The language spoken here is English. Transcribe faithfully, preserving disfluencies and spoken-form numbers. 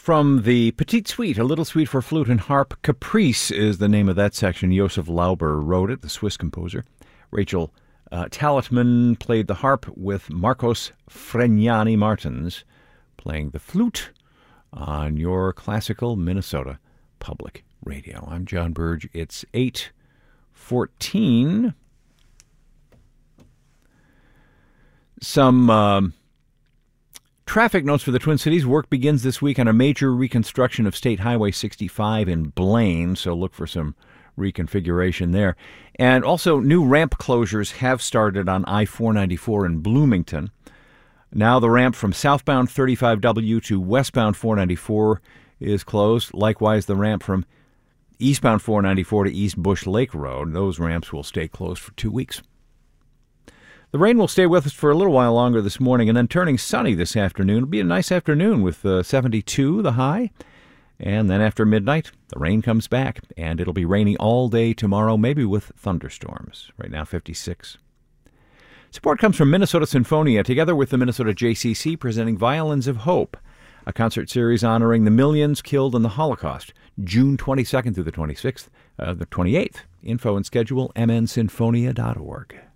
From the Petite Suite, a little suite for flute and harp, Caprice is the name of that section. Josef Lauber wrote it, the Swiss composer. Rachel uh, Talitman played the harp with Marcos Fregnani Martins playing the flute on your classical Minnesota Public Radio. I'm John Burge. It's eight fourteen. Some um, traffic notes for the Twin Cities. Work begins this week on a major reconstruction of State Highway sixty-five in Blaine, so look for some reconfiguration there. And also, new ramp closures have started on I four ninety-four in Bloomington. Now the ramp from southbound thirty-five W to westbound four ninety-four is closed. Likewise, the ramp from eastbound four ninety-four to East Bush Lake Road. Those ramps will stay closed for two weeks. The rain will stay with us for a little while longer this morning and then turning sunny this afternoon. It'll be a nice afternoon with uh, seventy-two, the high. And then after midnight, the rain comes back, and it'll be raining all day tomorrow, maybe with thunderstorms. Right now, fifty-six. Support comes from Minnesota Sinfonia, together with the Minnesota J C C, presenting Violins of Hope, a concert series honoring the millions killed in the Holocaust, June twenty-second through the twenty-sixth, uh, the twenty-eighth. Info and schedule, m n sinfonia dot org.